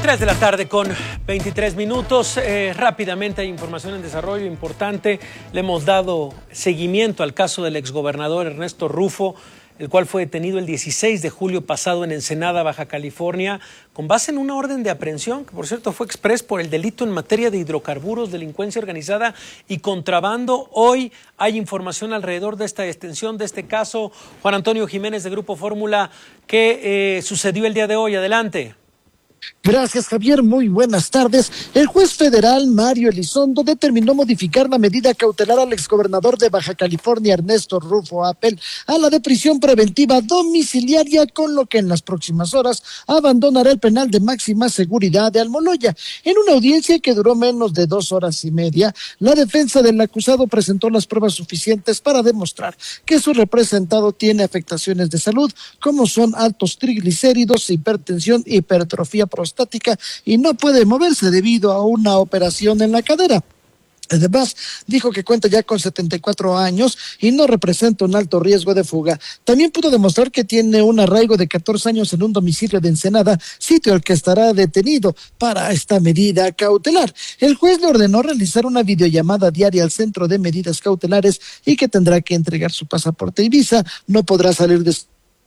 3 de la tarde con 23 minutos. Rápidamente hay información en desarrollo importante. Le hemos dado seguimiento al caso del exgobernador Ernesto Rufo, el cual fue detenido el 16 de julio pasado en Ensenada, Baja California, con base en una orden de aprehensión, que por cierto fue exprés por el delito en materia de hidrocarburos, delincuencia organizada y contrabando. Hoy hay información alrededor de esta extensión de este caso. Juan Antonio Jiménez de Grupo Fórmula, ¿qué sucedió el día de hoy? Adelante. Gracias, Javier. Muy buenas tardes. El juez federal Mario Elizondo determinó modificar la medida cautelar al exgobernador de Baja California, Ernesto Rufo Appel, a la de prisión preventiva domiciliaria, con lo que en las próximas horas abandonará el penal de máxima seguridad de Almoloya. En una audiencia que duró menos de 2 horas y media, la defensa del acusado presentó las pruebas suficientes para demostrar que su representado tiene afectaciones de salud, como son altos triglicéridos, hipertensión, hipertrofia prostática, y no puede moverse debido a una operación en la cadera. Además, dijo que cuenta ya con 74 años y no representa un alto riesgo de fuga. También pudo demostrar que tiene un arraigo de 14 años en un domicilio de Ensenada, sitio al que estará detenido para esta medida cautelar. El juez le ordenó realizar una videollamada diaria al centro de medidas cautelares y que tendrá que entregar su pasaporte y visa. No podrá salir de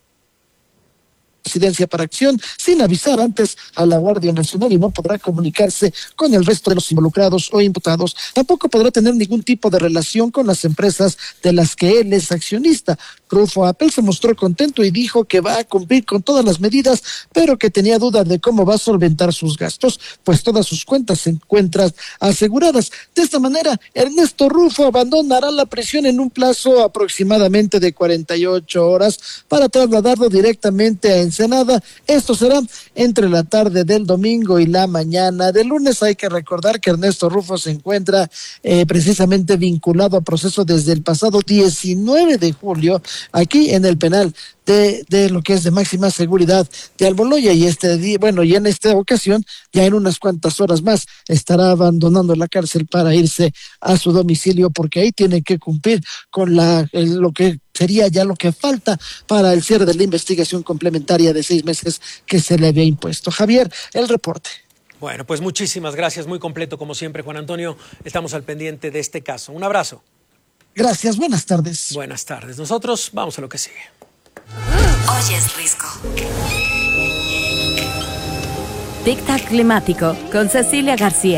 residencia para acción sin avisar antes a la Guardia Nacional y no podrá comunicarse con el resto de los involucrados o imputados. Tampoco podrá tener ningún tipo de relación con las empresas de las que él es accionista. Rufo Appel se mostró contento y dijo que va a cumplir con todas las medidas, pero que tenía dudas de cómo va a solventar sus gastos, pues todas sus cuentas se encuentran aseguradas. De esta manera, Ernesto Rufo abandonará la prisión en un plazo aproximadamente de 48 horas para trasladarlo directamente a Ensenada. Esto será entre la tarde del domingo y la mañana del lunes. Hay que recordar que Ernesto Rufo se encuentra precisamente vinculado a proceso desde el pasado 19 de julio aquí en el penal de lo que es de máxima seguridad de Almoloya, y y en esta ocasión, ya en unas cuantas horas más, estará abandonando la cárcel para irse a su domicilio, porque ahí tiene que cumplir con lo que sería ya lo que falta para el cierre de la investigación complementaria de 6 meses que se le había impuesto. Javier, el reporte. Bueno, pues muchísimas gracias, muy completo como siempre, Juan Antonio. Estamos al pendiente de este caso. Un abrazo. Gracias, buenas tardes. Buenas tardes. Nosotros vamos a lo que sigue. Hoy es Risco. Tic-tac climático con Cecilia García.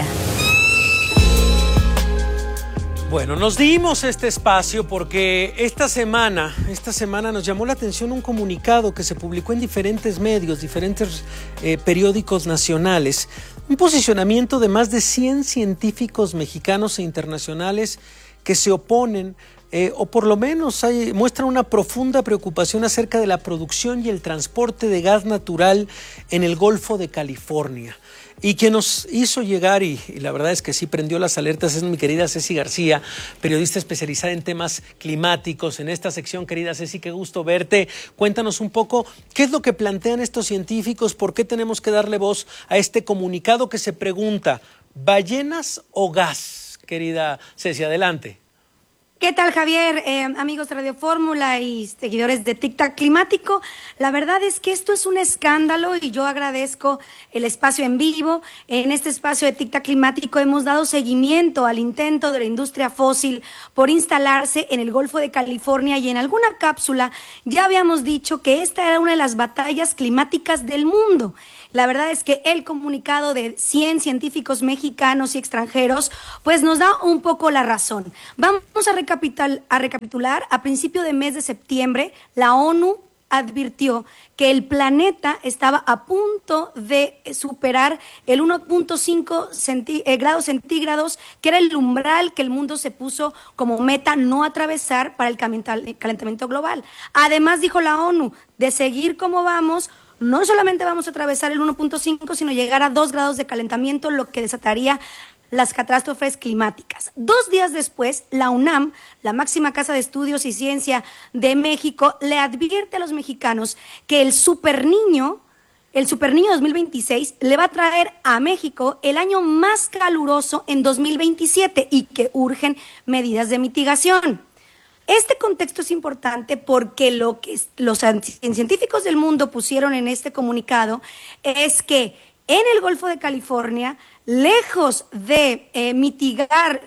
Bueno, nos dimos este espacio porque esta semana nos llamó la atención un comunicado que se publicó en diferentes medios, diferentes periódicos nacionales. Un posicionamiento de más de 100 científicos mexicanos e internacionales que se oponen o por lo menos muestran una profunda preocupación acerca de la producción y el transporte de gas natural en el Golfo de California. Y quien nos hizo llegar, y la verdad es que sí prendió las alertas, es mi querida Ceci García, periodista especializada en temas climáticos. En esta sección, querida Ceci, qué gusto verte. Cuéntanos un poco qué es lo que plantean estos científicos, por qué tenemos que darle voz a este comunicado que se pregunta, ¿ballenas o gas? Querida Ceci, adelante. ¿Qué tal, Javier? Amigos de Radio Fórmula y seguidores de Tic-Tac Climático, la verdad es que esto es un escándalo y yo agradezco el espacio en vivo. En este espacio de Tic-Tac Climático hemos dado seguimiento al intento de la industria fósil por instalarse en el Golfo de California, y en alguna cápsula ya habíamos dicho que esta era una de las batallas climáticas del mundo. La verdad es que el comunicado de 100 científicos mexicanos y extranjeros pues nos da un poco la razón. Vamos a recapitular. A principio de mes de septiembre, la ONU advirtió que el planeta estaba a punto de superar el 1.5 grados centígrados, que era el umbral que el mundo se puso como meta no atravesar para el calentamiento global. Además, dijo la ONU, de seguir como vamos, no solamente vamos a atravesar el 1.5, sino llegar a 2 grados de calentamiento, lo que desataría las catástrofes climáticas. 2 días después, la UNAM, la máxima casa de estudios y ciencia de México, le advierte a los mexicanos que el Superniño 2026 le va a traer a México el año más caluroso en 2027 y que urgen medidas de mitigación. Este contexto es importante porque lo que los científicos del mundo pusieron en este comunicado es que en el Golfo de California, lejos de mitigar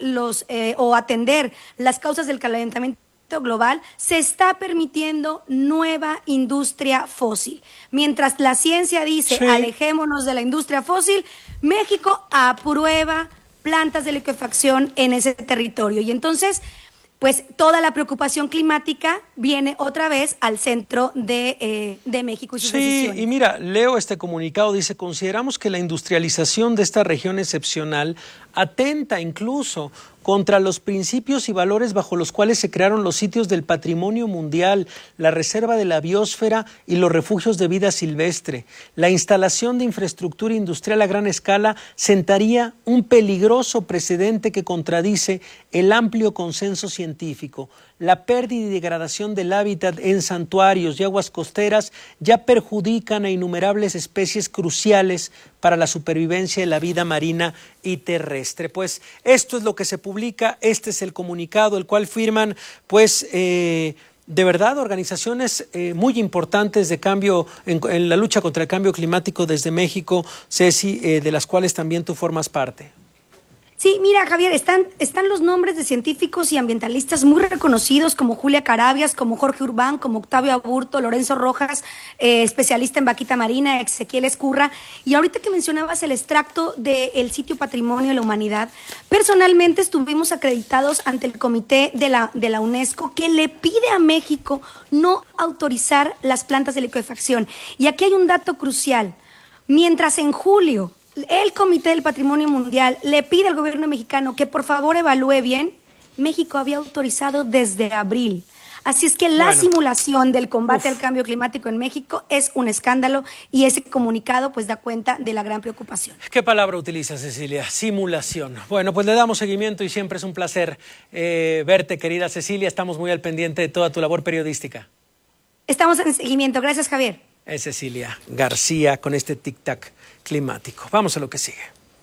o atender las causas del calentamiento global, se está permitiendo nueva industria fósil. Mientras la ciencia dice, sí, alejémonos de la industria fósil, México aprueba plantas de liquefacción en ese territorio. Y entonces, pues toda la preocupación climática viene otra vez al centro de México y sus decisiones. Sí, y mira, leo este comunicado, dice, consideramos que la industrialización de esta región excepcional atenta incluso contra los principios y valores bajo los cuales se crearon los sitios del patrimonio mundial, la reserva de la biosfera y los refugios de vida silvestre. La instalación de infraestructura industrial a gran escala sentaría un peligroso precedente que contradice el amplio consenso científico. La pérdida y degradación del hábitat en santuarios y aguas costeras ya perjudican a innumerables especies cruciales para la supervivencia de la vida marina y terrestre. Pues esto es lo que se publica, este es el comunicado, el cual firman pues de verdad organizaciones muy importantes de cambio en la lucha contra el cambio climático desde México, Ceci, de las cuales también tú formas parte. Sí, mira, Javier, están los nombres de científicos y ambientalistas muy reconocidos como Julia Carabias, como Jorge Urbán, como Octavio Aburto, Lorenzo Rojas, especialista en vaquita marina, Ezequiel Escurra. Y ahorita que mencionabas el extracto del sitio Patrimonio de la Humanidad, personalmente estuvimos acreditados ante el comité de la UNESCO que le pide a México no autorizar las plantas de liquefacción. Y aquí hay un dato crucial. Mientras en julio el Comité del Patrimonio Mundial le pide al gobierno mexicano que por favor evalúe bien, México había autorizado desde abril. Así es que la simulación del combate al cambio climático en México es un escándalo y ese comunicado pues da cuenta de la gran preocupación. ¿Qué palabra utiliza, Cecilia? Simulación. Bueno, pues le damos seguimiento y siempre es un placer verte, querida Cecilia. Estamos muy al pendiente de toda tu labor periodística. Estamos en seguimiento. Gracias, Javier. Es Cecilia García con este tic-tac climático. Vamos a lo que sigue.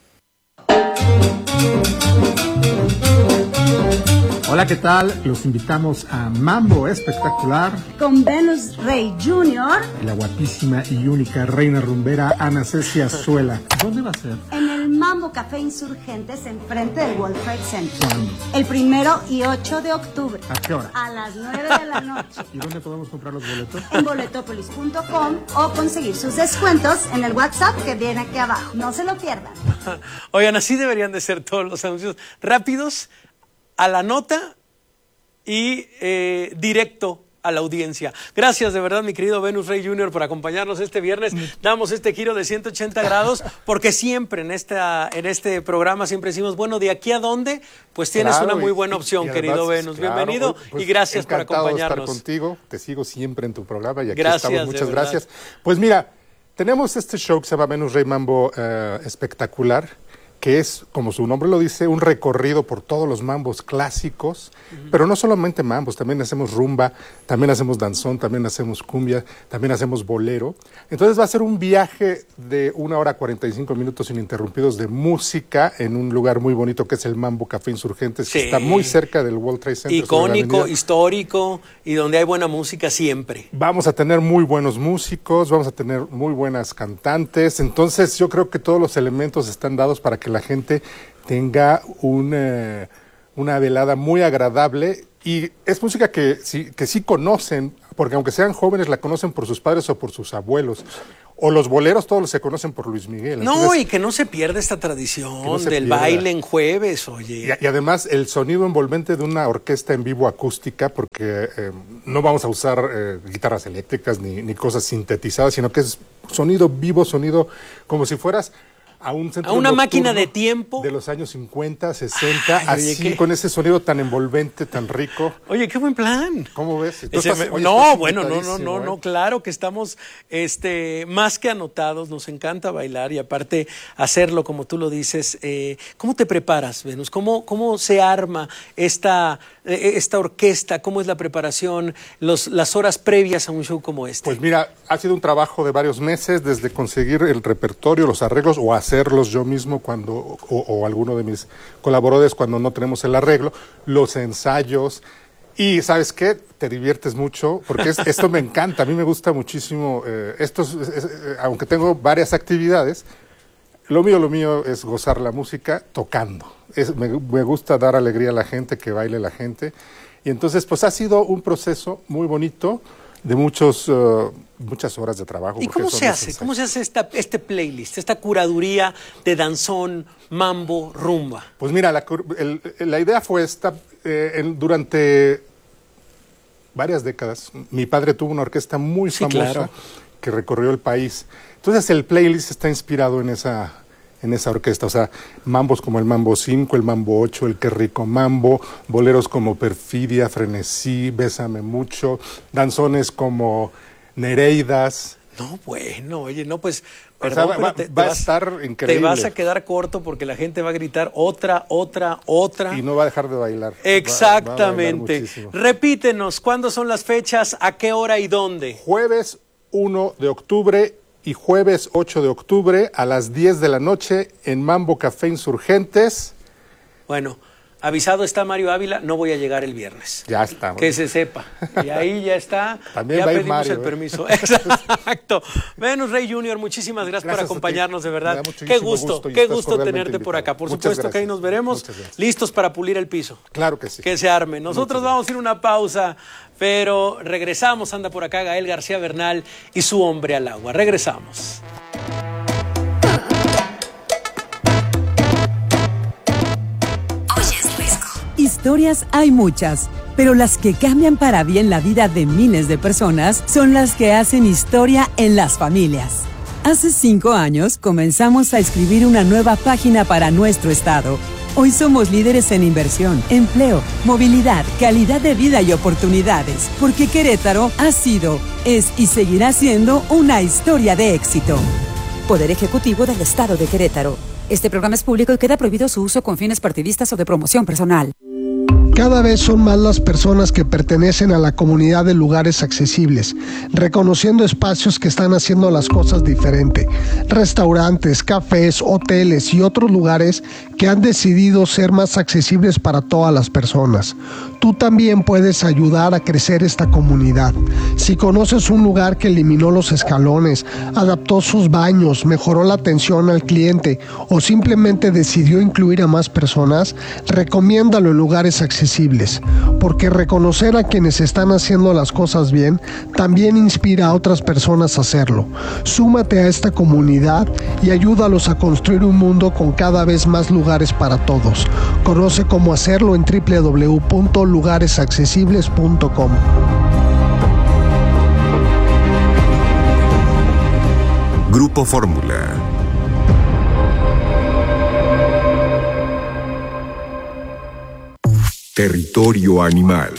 Hola, ¿qué tal? Los invitamos a Mambo Espectacular con Venus Rey Jr. y la guapísima y única reina rumbera Ana Cecia Zuela. ¿Dónde va a ser? En el Mambo Café Insurgentes, enfrente del World Trade Center. ¿Cuándo? El 1 y 8 de octubre. ¿A qué hora? A las 9 de la noche. ¿Y dónde podemos comprar los boletos? En boletopolis.com o conseguir sus descuentos en el WhatsApp que viene aquí abajo. No se lo pierdan. Oigan, así deberían de ser todos los anuncios rápidos, a la nota y directo a la audiencia. Gracias de verdad, mi querido Venus Rey Jr., por acompañarnos este viernes. Damos este giro de 180 grados porque siempre en este programa siempre decimos, bueno, ¿de aquí a dónde? Pues tienes una muy buena opción, y además, querido Venus. Claro, bienvenido pues, y gracias por acompañarnos. Encantado de estar contigo, te sigo siempre en tu programa y aquí gracias, estamos. Muchas gracias. Pues mira, tenemos este show que se llama Venus Rey Mambo Espectacular, que es, como su nombre lo dice, un recorrido por todos los mambos clásicos, pero no solamente mambos, también hacemos rumba, también hacemos danzón, también hacemos cumbia, también hacemos bolero. Entonces va a ser un viaje de 1 hora 45 minutos ininterrumpidos de música en un lugar muy bonito que es el Mambo Café Insurgentes, que está muy cerca del World Trade Center. Icónico, histórico y donde hay buena música siempre. Vamos a tener muy buenos músicos, vamos a tener muy buenas cantantes, entonces yo creo que todos los elementos están dados para que la gente tenga una velada muy agradable y es música que sí conocen, porque aunque sean jóvenes la conocen por sus padres o por sus abuelos. O los boleros todos se conocen por Luis Miguel. No, entonces, y que no se pierda esta tradición del baile en jueves, oye. Y además el sonido envolvente de una orquesta en vivo acústica, porque no vamos a usar guitarras eléctricas ni cosas sintetizadas, sino que es sonido vivo, sonido como si fueras a un centro a una máquina de tiempo de los años 50, 60, así con ese sonido tan envolvente, tan rico. Oye, qué buen plan. ¿Cómo ves? No, claro que estamos más que anotados, nos encanta bailar y aparte hacerlo como tú lo dices. ¿Cómo te preparas, Venus? ¿Cómo se arma esta orquesta? ¿Cómo es la preparación, las horas previas a un show como este? Pues mira, ha sido un trabajo de varios meses, desde conseguir el repertorio, los arreglos o hacerlos yo mismo cuando o alguno de mis colaboradores cuando no tenemos el arreglo, los ensayos. Y ¿sabes qué? Te diviertes mucho, porque esto me encanta, a mí me gusta muchísimo. Aunque tengo varias actividades, lo mío es gozar la música tocando. Me gusta dar alegría a la gente, que baile la gente. Y entonces, pues ha sido un proceso muy bonito de muchas horas de trabajo. ¿Y cómo se hace? ¿Cómo se hace este playlist, esta curaduría de danzón, mambo, rumba? Pues mira, la idea fue esta. Durante varias décadas, mi padre tuvo una orquesta muy famosa que recorrió el país. Entonces el playlist está inspirado en esa orquesta, o sea, mambos como el Mambo 5, el Mambo 8, el Qué Rico Mambo, boleros como Perfidia, Frenesí, Bésame Mucho, danzones como Nereidas. No, bueno, oye, no, pues, perdón, o sea, va a estar increíble. Te vas a quedar corto porque la gente va a gritar otra. Y no va a dejar de bailar. Exactamente. Va a repítenos, ¿cuándo son las fechas, a qué hora y dónde? Jueves 1 de octubre y jueves 8 de octubre a las 10 de la noche en Mambo Café Insurgentes. Bueno, avisado está Mario Ávila, no voy a llegar el viernes. Ya está. Que se sepa. Y ahí ya está. También ya va a ir pedimos Mario, el permiso. Exacto. Venus Rey Jr., muchísimas gracias por acompañarnos, de verdad. Qué gusto tenerte por acá. Por supuesto que ahí nos veremos listos para pulir el piso. Claro que sí. Que se arme. Nosotros vamos a ir a una pausa, pero regresamos. Anda por acá Gael García Bernal y su Hombre al Agua. Regresamos. Historias hay muchas, pero las que cambian para bien la vida de miles de personas son las que hacen historia en las familias. Hace 5 años comenzamos a escribir una nueva página para nuestro estado. Hoy somos líderes en inversión, empleo, movilidad, calidad de vida y oportunidades, porque Querétaro ha sido, es y seguirá siendo una historia de éxito. Poder Ejecutivo del Estado de Querétaro. Este programa es público y queda prohibido su uso con fines partidistas o de promoción personal. Cada vez son más las personas que pertenecen a la comunidad de lugares accesibles, reconociendo espacios que están haciendo las cosas diferente. Restaurantes, cafés, hoteles y otros lugares que han decidido ser más accesibles para todas las personas. Tú también puedes ayudar a crecer esta comunidad. Si conoces un lugar que eliminó los escalones, adaptó sus baños, mejoró la atención al cliente o simplemente decidió incluir a más personas, recomiéndalo en lugares accesibles, porque reconocer a quienes están haciendo las cosas bien también inspira a otras personas a hacerlo. Súmate a esta comunidad y ayúdalos a construir un mundo con cada vez más lugares para todos. Conoce cómo hacerlo en www.lugaresaccesibles.com. Grupo Fórmula. Territorio animal.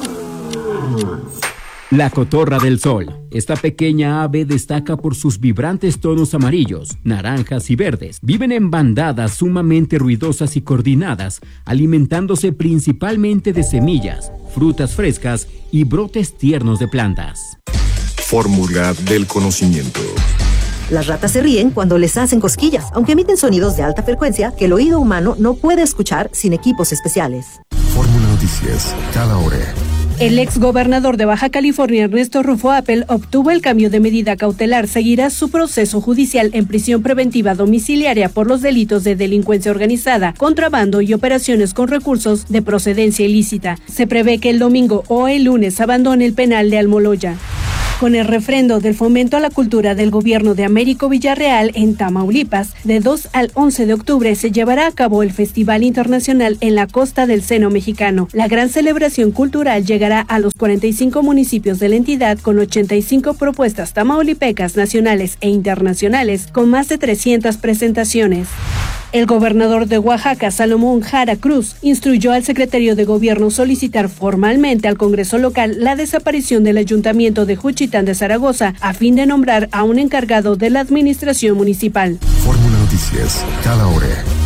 La cotorra del sol. Esta pequeña ave destaca por sus vibrantes tonos amarillos, naranjas y verdes. Viven en bandadas sumamente ruidosas y coordinadas, alimentándose principalmente de semillas, frutas frescas y brotes tiernos de plantas. Fórmula del conocimiento. Las ratas se ríen cuando les hacen cosquillas, aunque emiten sonidos de alta frecuencia que el oído humano no puede escuchar sin equipos especiales. Fórmula Noticias, cada hora. El exgobernador de Baja California, Ernesto Rufo Appel, obtuvo el cambio de medida cautelar. Seguirá su proceso judicial en prisión preventiva domiciliaria por los delitos de delincuencia organizada, contrabando y operaciones con recursos de procedencia ilícita. Se prevé que el domingo o el lunes abandone el penal de Almoloya. Con el refrendo del fomento a la cultura del gobierno de Américo Villarreal en Tamaulipas, de 2 al 11 de octubre se llevará a cabo el Festival Internacional en la Costa del Seno Mexicano. La gran celebración cultural llegará a los 45 municipios de la entidad con 85 propuestas tamaulipecas nacionales e internacionales con más de 300 presentaciones. El gobernador de Oaxaca, Salomón Jara Cruz, instruyó al secretario de Gobierno solicitar formalmente al Congreso local la desaparición del Ayuntamiento de Juchitán de Zaragoza a fin de nombrar a un encargado de la administración municipal. Fórmula Noticias, cada hora.